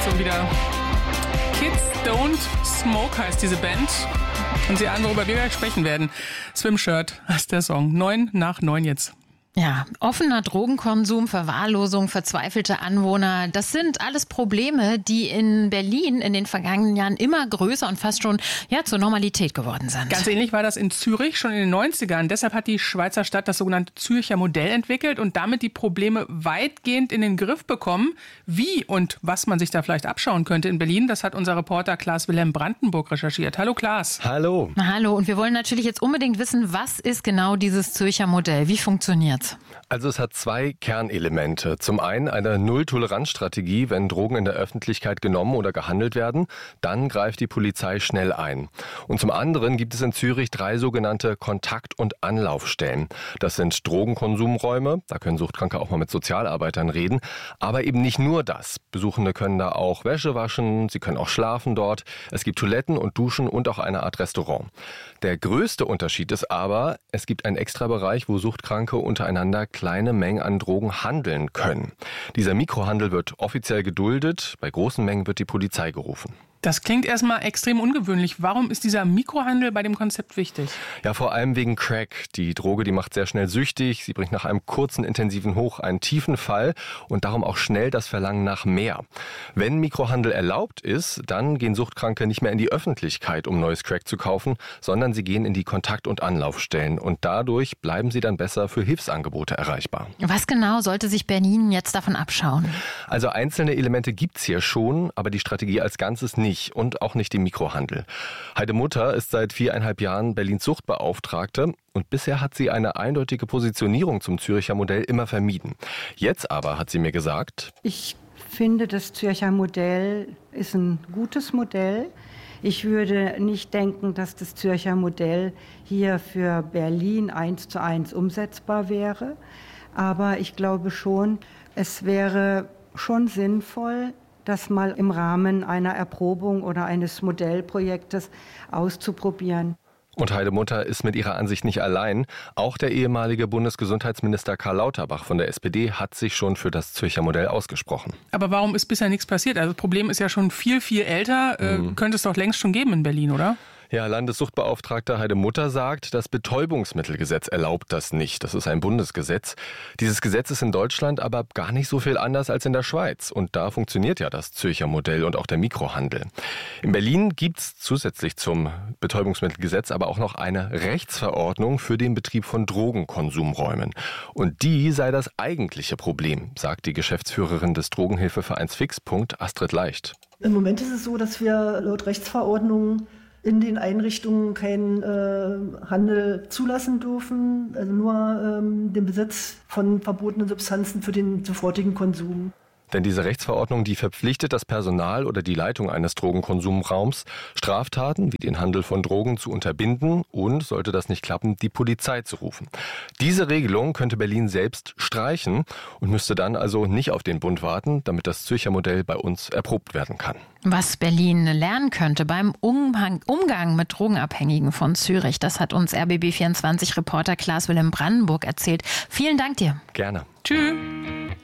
so wieder. Kids Don't Smoke heißt diese Band. Und Sie ahnen, worüber wir gleich sprechen werden. Swimshirt heißt der Song. 9:09 jetzt. Ja, offener Drogenkonsum, Verwahrlosung, verzweifelte Anwohner, das sind alles Probleme, die in Berlin in den vergangenen Jahren immer größer und fast schon zur Normalität geworden sind. Ganz ähnlich war das in Zürich schon in den 90ern. Deshalb hat die Schweizer Stadt das sogenannte Zürcher Modell entwickelt und damit die Probleme weitgehend in den Griff bekommen. Wie und was man sich da vielleicht abschauen könnte in Berlin, das hat unser Reporter Klaas-Wilhelm Brandenburg recherchiert. Hallo Klaas. Hallo. Hallo, und wir wollen natürlich jetzt unbedingt wissen, was ist genau dieses Zürcher Modell? Wie funktioniert? Also es hat zwei Kernelemente. Zum einen eine Null-Toleranz-Strategie, wenn Drogen in der Öffentlichkeit genommen oder gehandelt werden, dann greift die Polizei schnell ein. Und zum anderen gibt es in Zürich 3 sogenannte Kontakt- und Anlaufstellen. Das sind Drogenkonsumräume, da können Suchtkranke auch mal mit Sozialarbeitern reden, aber eben nicht nur das. Besuchende können da auch Wäsche waschen, sie können auch schlafen dort. Es gibt Toiletten und Duschen und auch eine Art Restaurant. Der größte Unterschied ist aber, es gibt einen Extrabereich, wo Suchtkranke untereinander kleine Mengen an Drogen handeln können. Dieser Mikrohandel wird offiziell geduldet, bei großen Mengen wird die Polizei gerufen. Das klingt erstmal extrem ungewöhnlich. Warum ist dieser Mikrohandel bei dem Konzept wichtig? Ja, vor allem wegen Crack. Die Droge, die macht sehr schnell süchtig. Sie bringt nach einem kurzen, intensiven Hoch einen tiefen Fall und darum auch schnell das Verlangen nach mehr. Wenn Mikrohandel erlaubt ist, dann gehen Suchtkranke nicht mehr in die Öffentlichkeit, um neues Crack zu kaufen, sondern sie gehen in die Kontakt- und Anlaufstellen. Und dadurch bleiben sie dann besser für Hilfsangebote erreichbar. Was genau sollte sich Berlin jetzt davon abschauen? Also einzelne Elemente gibt's hier schon, aber die Strategie als Ganzes nicht. Und auch nicht im Mikrohandel. Heide Mutter ist seit 4,5 Jahren Berlins Suchtbeauftragte und bisher hat sie eine eindeutige Positionierung zum Zürcher Modell immer vermieden. Jetzt aber hat sie mir gesagt: Ich finde, das Zürcher Modell ist ein gutes Modell. Ich würde nicht denken, dass das Zürcher Modell hier für Berlin 1:1 umsetzbar wäre. Aber ich glaube schon, es wäre schon sinnvoll, das mal im Rahmen einer Erprobung oder eines Modellprojektes auszuprobieren. Und Heide Mutter ist mit ihrer Ansicht nicht allein. Auch der ehemalige Bundesgesundheitsminister Karl Lauterbach von der SPD hat sich schon für das Zürcher Modell ausgesprochen. Aber warum ist bisher nichts passiert? Also das Problem ist ja schon viel, viel älter. Könnte es doch längst schon geben in Berlin, oder? Ja, Landessuchtbeauftragter Heide Mutter sagt, das Betäubungsmittelgesetz erlaubt das nicht. Das ist ein Bundesgesetz. Dieses Gesetz ist in Deutschland aber gar nicht so viel anders als in der Schweiz. Und da funktioniert ja das Zürcher Modell und auch der Mikrohandel. In Berlin gibt's zusätzlich zum Betäubungsmittelgesetz aber auch noch eine Rechtsverordnung für den Betrieb von Drogenkonsumräumen. Und die sei das eigentliche Problem, sagt die Geschäftsführerin des Drogenhilfevereins Fixpunkt, Astrid Leicht. Im Moment ist es so, dass wir laut Rechtsverordnung in den Einrichtungen keinen Handel zulassen dürfen, also nur den Besitz von verbotenen Substanzen für den sofortigen Konsum. Denn diese Rechtsverordnung, die verpflichtet das Personal oder die Leitung eines Drogenkonsumraums, Straftaten wie den Handel von Drogen zu unterbinden und, sollte das nicht klappen, die Polizei zu rufen. Diese Regelung könnte Berlin selbst streichen und müsste dann also nicht auf den Bund warten, damit das Zürcher Modell bei uns erprobt werden kann. Was Berlin lernen könnte beim Umgang mit Drogenabhängigen von Zürich, das hat uns RBB24-Reporter Klaas-Wilhelm Brandenburg erzählt. Vielen Dank dir. Gerne. Tschüss.